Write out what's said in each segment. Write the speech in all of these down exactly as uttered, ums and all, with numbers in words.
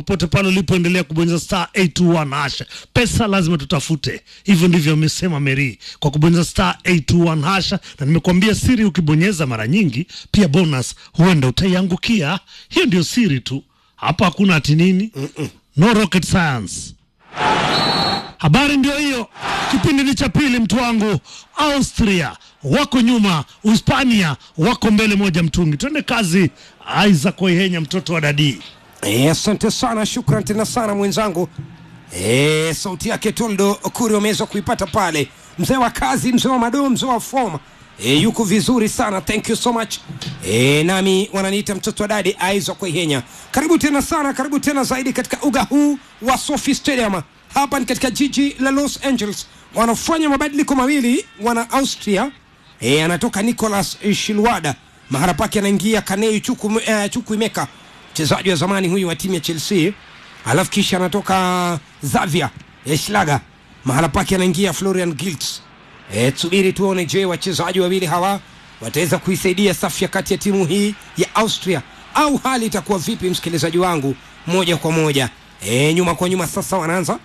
popote pale ulipoendelea kubonyeza star eight two one hash. Pesa lazima tutafute. Hivyo ndivyo amesema Mary kwa kubonyeza star eight two one hash, na nimekuambia siri, ukibonyeza mara nyingi pia bonus huenda utaiangukia. Hiyo ndio siri tu. Hapa hakuna ati nini. Mm -mm. No rocket science. Habari ndio hiyo. Kipindi ni cha pili mtu wangu. Austria wako nyuma, Hispania wako mbele moja mtungi. Twende kazi. Isaac Waihenya mtoto wa dadi. Eh, asante sana, shukrani tena sana mwenzangu. Eh, sauti yake Toldo Okuri umeweza kuipata pale. Mzee wa kazi, mzee wa mado, mzee wa form. Eh, yuko vizuri sana. Thank you so much. Eh, nami wananiita mtoto wa dadi Isaac Waihenya. Karibu tena sana, karibu tena zaidi katika uga huu wa Sophie Stadium. Hapa ni katika jiji la Los Angeles. Wanafanya mabadiliko mawili wana Austria. Eh, anatoka Nicolas Shilwada. Mahara pake anaingia Kanei Chuku uh, Chukwuemeka, mchezaji wa zamani huyu wa timu ya Chelsea. Alafu kisha anatoka Xavier Schlager. Mahara pake anaingia Florian Wirtz. Eh, subiri tuone je wachezaji wawili hawa wataweza kuisaidia safu ya kati ya timu hii ya Austria au hali itakuwa vipi, msikilizaji wangu, moja kwa moja. Eh, nyuma kwa nyuma sasa wanaanza.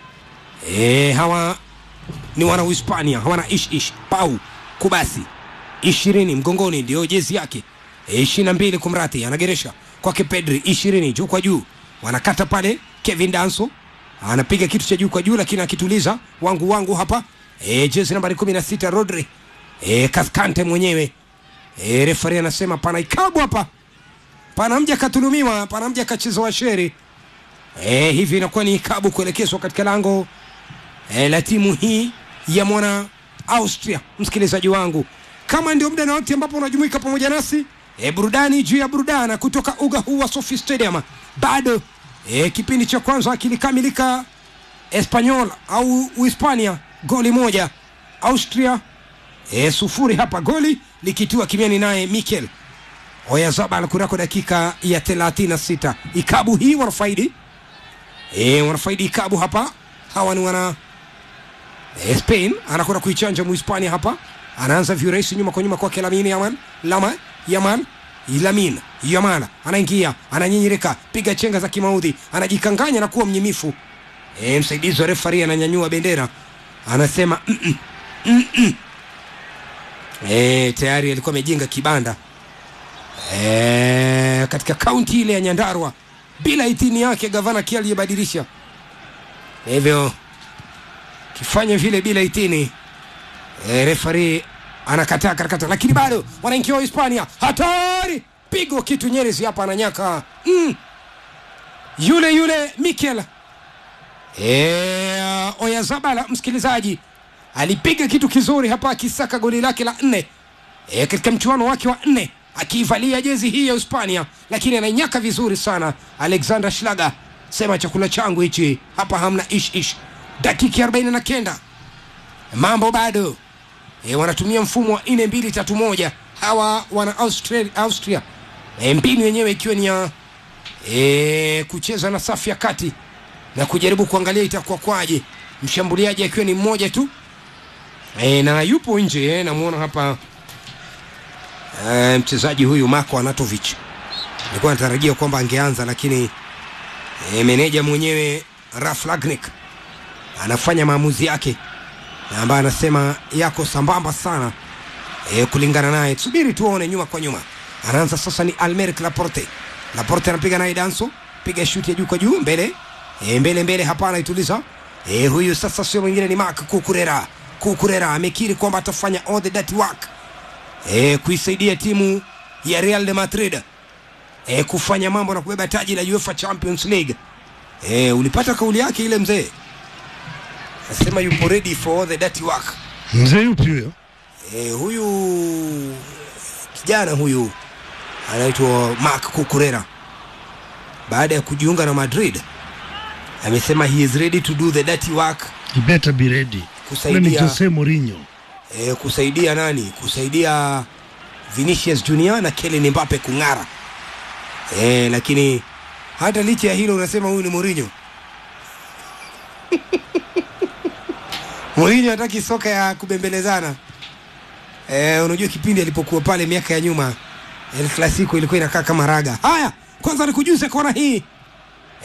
Eh, hawa ni wana Hispania, hawana ish ish. Pau Kubasi ishirini mgongoni ndio jezi yake. E, ishirini na mbili kumrati anageresha kwake Pedri ishirini juu kwa juu. Wanakata pale Kevin Danso. Anapiga kitu cha juu kwa juu lakini akituliza wangu wangu hapa. E, jezi nambari kumi na sita Rodri. E, Kaskante mwenyewe. E, referee anasema pana ikabu hapa. Pana mja katulumiwa, pana mja kachezo wa sheri. E, hivi inakuwa ni ikabu kuelekezwa katika lango e, la timu hii ya mwana Austria, msikilizaji wangu. Kama ndio muda na wakati ambapo unajumuika pamoja nasi, e, burudani juu ya burudana kutoka uga huu wa Sophie Stadium. Bado e, kipindi cha kwanza kilikamilika, Espanyol au Hispania goli moja, Austria e, sufuri hapa, goli likitua kimiani naye Mikel Oyarzabal kunako dakika ya thelathini na sita. Ikabu hii wanafaidi e, wanafaidi ikabu hapa. Hawa ni wana e, Spain anakwenda kuichanja Muhispania hapa. Anaanza virahisi nyuma kwa nyuma kwa Lamine Yamal. Lama Yamal Lamine Yamal anaingia, ananyinyirika, piga chenga za kimaudhi, anajikanganya na kuwa mnyimifu. E, msaidizi wa referee ananyanyua bendera, anasema mm -mm, mm -mm. E, tayari alikuwa amejenga kibanda e, katika kaunti ile ya Nyandarua bila idhini yake gavana kia aliyebadilisha. Hivyo kifanya vile bila idhini. E, referee anakataa karakata, lakini bado wanaingia Hispania. Hatari, pigo kitu Nyerezi hapa ananyaka. Mm. Yule yule Mikel e, Oyarzabal, msikilizaji, alipiga kitu kizuri hapa akisaka goli lake la nne e, katika mchuano wake wa nne akivalia jezi hii ya Hispania, lakini ananyaka vizuri sana. Alexander Schlager sema chakula changu hichi hapa, hamna ish ish. Dakika arobaini na kenda mambo bado. E, wanatumia mfumo wa nne mbili tatu moja hawa wana Austria, Austria. E, mbinu yenyewe ikiwa ni ya e, kucheza na safu ya kati na kujaribu kuangalia itakuwa kwaje, mshambuliaji akiwa ni mmoja tu e, na yupo nje e, namuona hapa e, mchezaji huyu Marko Anatovic. Nilikuwa natarajia kwamba angeanza, lakini e, meneja mwenyewe Ralf Rangnick anafanya maamuzi yake ambaye anasema yako sambamba sana e, kulingana naye. Subiri tuone nyuma kwa nyuma. Anaanza sasa ni Aymeric Laporte. Laporte anapiga naye Danso, piga shuti ya juu kwa juu mbele. E, mbele mbele hapa anaituliza. E, huyu sasa sio mwingine ni Marc Cucurella. Cucurella amekiri kwamba atafanya all the dirty work e, kuisaidia timu ya Real de Madrid e, kufanya mambo na kubeba taji la UEFA Champions League. E, ulipata kauli yake ile mzee. Anasema yupo ready for all the dirty work. Mzee yupi huyo? Eh, huyu kijana huyu anaitwa Marc Cucurella. Baada ya kujiunga na Madrid amesema he is ready to do the dirty work. He better be ready. Kusaidia Jose Mourinho. Eh, kusaidia nani? Kusaidia Vinicius Junior na Kylian Mbappe kung'ara. Eh, lakini hata licha ya hilo unasema huyu ni Mourinho. Mourinho hataki soka ya kubembelezana. Eh, unajua kipindi alipokuwa pale miaka ya nyuma El Clasico ilikuwa inakaa kama raga. Haya, kwanza nikujuze kona hii